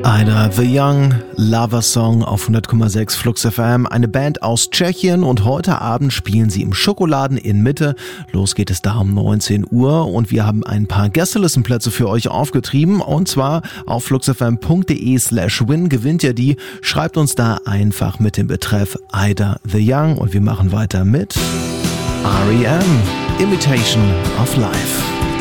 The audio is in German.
Ida the Young, Lover Song auf 100,6 Flux FM, eine Band aus Tschechien, und heute Abend spielen sie im Schokoladen in Mitte. Los geht es da um 19 Uhr und wir haben ein paar Gästelistenplätze für euch aufgetrieben, und zwar auf fluxfm.de/win gewinnt ihr die. Schreibt uns da einfach mit dem Betreff Ida the Young und wir machen weiter mit R.E.M. Imitation of Life.